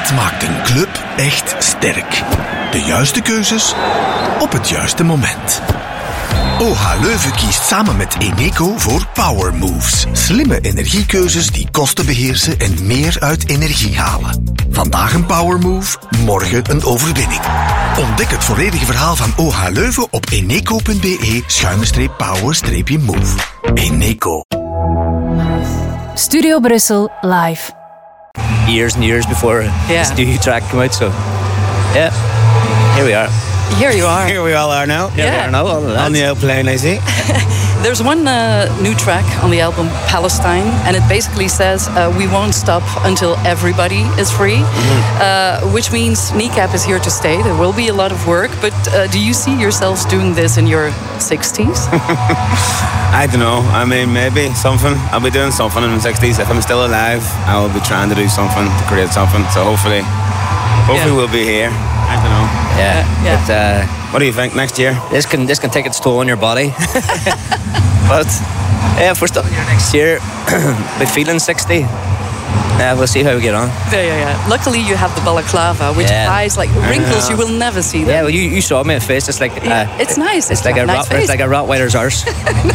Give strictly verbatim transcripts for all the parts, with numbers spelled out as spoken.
Wat maakt een club echt sterk? De juiste keuzes op het juiste moment. O H Leuven kiest samen met Eneco voor Power Moves. Slimme energiekeuzes die kosten beheersen en meer uit energie halen. Vandaag een Power Move, morgen een overwinning. Ontdek het volledige verhaal van O H Leuven op eneco.be schuine power move. Eneco. Studio Brussel live. Years and years before Yeah. this new track came out, so yeah, here we are. Here you are. Here we all are now. Here we Yeah. are now, all the On lads. the airplane, I see. There's one uh, new track on the album Palestine, and it basically says uh, we won't stop until everybody is free, Mm-hmm. uh, which means Kneecap is here to stay. There will be a lot of work, but uh, do you see yourselves doing this in your sixties? I don't know. I mean, maybe something. I'll be doing something in the sixties. If I'm still alive, I will be trying to do something, to create something. So hopefully, hopefully Yeah. we'll be here. I don't know. Yeah, Yeah. But, uh, What do you think next year? this can this can take its toll on your body. But yeah, if we're still here next year, be feeling sixty. Yeah, we'll see how we get on. Yeah, yeah, yeah. Luckily, you have the balaclava, which Yeah. hides like wrinkles you will never see. Them. Yeah, well, you, you saw me at face. It's like uh, Yeah, it's nice. It's, It's like a a nice rat, face. it's like a Rottweiler's arse.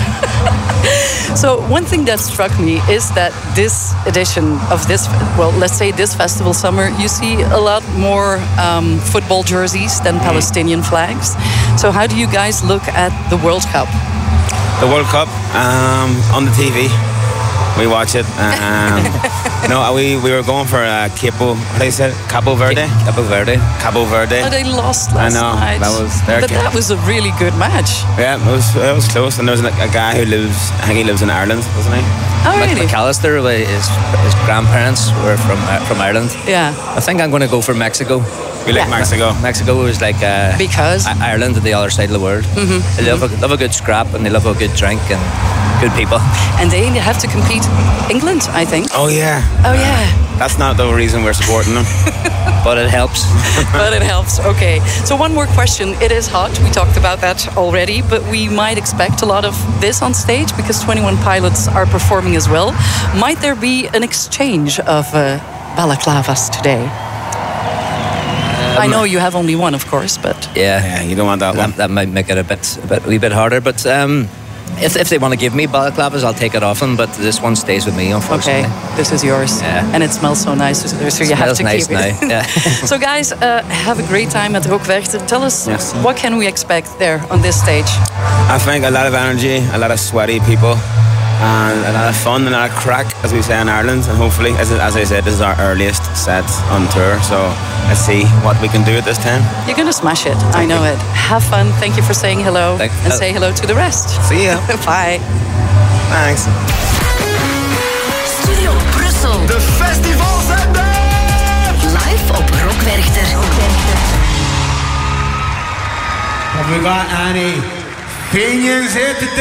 So one thing that struck me is that this edition of this, well, let's say this festival summer, you see a lot more um, football jerseys than Palestinian flags. So how do you guys look at the World Cup? The World Cup um, on the T V. We watch it. Um, no, we, we were going for uh, Capo. What they said? Capo Verde. Cabo Verde. Cabo Verde. Oh, they lost last I know, night. that was their but game. that was a really good match. Yeah, it was it was close. And there was a, a guy who lives. I think he lives in Ireland, doesn't he? Oh, Mc- really? McAllister, uh, his, his grandparents were from uh, from Ireland. Yeah. I think I'm going to go for Mexico. We like Yeah. Mexico. Mexico is like uh, Because? I- Ireland at the other side of the world. Mm-hmm. They love a, love a good scrap and they love a good drink and good people. And they have to compete England, I think. Oh yeah. Oh, yeah. That's not the reason we're supporting them. But it helps. But it helps. Okay. So one more question. It is hot. We talked about that already, but we might expect a lot of this on stage because twenty-one Pilots are performing as well. Might there be an exchange of uh, balaclavas today? I know you have only one, of course, but Yeah. Yeah, you don't want that one. That, that might make it a bit, a bit, a wee bit harder. But um, if if they want to give me balaclavas, I'll take it off them. But this one stays with me, unfortunately. okay, this is yours, Yeah. and it smells so nice, so so you have Smells to nice keep it. now. Yeah. So guys, uh, have a great time at Rockwerchter. Tell us, Yes. what can we expect there on this stage? I think a lot of energy, a lot of sweaty people, and a lot of fun and a lot of crack, as we say in Ireland. And hopefully, as, as I said, this is our earliest set on tour. So let's see what we can do at this time. You're gonna smash it. I know it. Have fun. Thank you for saying hello, Thank- and say hello to the rest. See ya. Bye. Thanks. Studio Brussel. De festivals zijn daar! Live op Rockwerchter. Have we got any opinions here today?